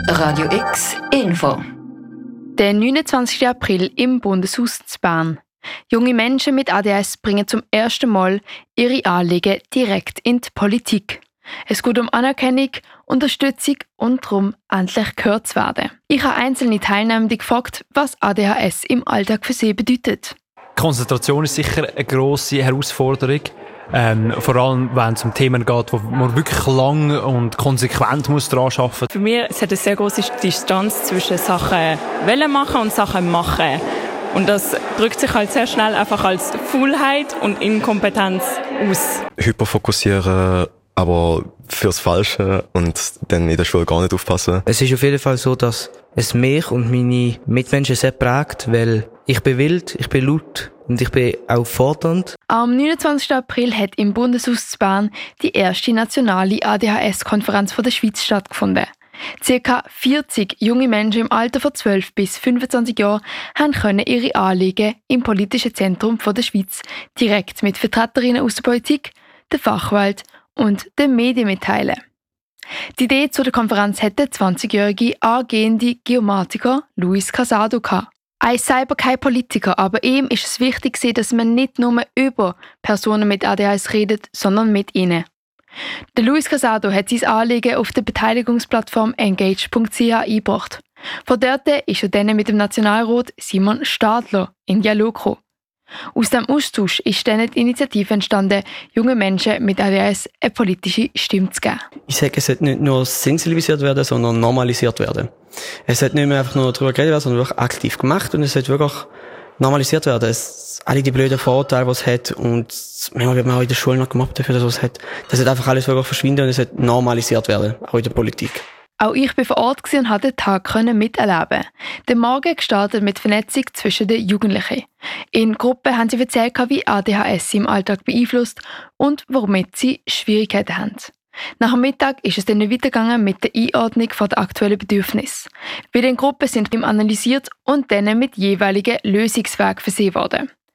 Radio X Info. Der 29. April im Bundeshaus zu Bern. Junge Menschen mit ADHS bringen zum ersten Mal ihre Anliegen direkt in die Politik. Es geht um Anerkennung, Unterstützung und darum, endlich gehört zu werden. Ich habe einzelne Teilnehmende gefragt, was ADHS im Alltag für sie bedeutet. Konzentration ist sicher eine grosse Herausforderung. Vor allem, wenn es um Themen geht, wo man wirklich lang und konsequent muss daran arbeiten muss. Für mich es hat eine sehr grosse Distanz zwischen Sachen wollen machen und Sachen machen. Und das drückt sich halt sehr schnell einfach als Faulheit und Inkompetenz aus. Hyperfokussieren, aber fürs Falsche und dann in der Schule gar nicht aufpassen. Es ist auf jeden Fall so, dass es mich und meine Mitmenschen sehr prägt, weil ich bin wild, ich bin laut und ich bin auch fordernd. Am 29. April hat im Bundeshaus zu Bern die erste nationale ADHS-Konferenz der Schweiz stattgefunden. Circa 40 junge Menschen im Alter von 12 bis 25 Jahren können ihre Anliegen im politischen Zentrum der Schweiz direkt mit Vertreterinnen aus der Politik, der Fachwelt und den Medien mitteilen. Die Idee zu der Konferenz hatte der 20-jährige angehende Geomatiker Luis Casado gehabt. Er ist selber kein Politiker, aber ihm ist es wichtig, dass man nicht nur über Personen mit ADHS redet, sondern mit ihnen. Der Luis Casado hat sein Anliegen auf der Beteiligungsplattform engage.ch eingebracht. Von dort ist er dann mit dem Nationalrat Simon Stadler in Dialog gekommen. Aus diesem Austausch ist dann die Initiative entstanden, jungen Menschen mit ADHS eine politische Stimme zu geben. Ich sage, es sollte nicht nur sensibilisiert werden, sondern normalisiert werden. Es sollte nicht mehr einfach nur darüber geredet werden, sondern wirklich aktiv gemacht und es sollte wirklich normalisiert werden. Alle die blöden Vorurteile, die es hat und manchmal wird man auch in der Schule noch gemobbt dafür, dass es hat. Das sollte einfach alles wirklich verschwinden und es sollte normalisiert werden, auch in der Politik. Auch ich war vor Ort und konnte den Tag miterleben. Der Morgen gestartet mit Vernetzung zwischen den Jugendlichen. In Gruppen haben sie erzählt, wie ADHS sie im Alltag beeinflusst und womit sie Schwierigkeiten haben. Nach dem Mittag ist es dann weitergegangen mit der Einordnung der aktuellen Bedürfnisse. Bei den Gruppen sind analysiert und dann mit jeweiligen Lösungswegen versehen worden.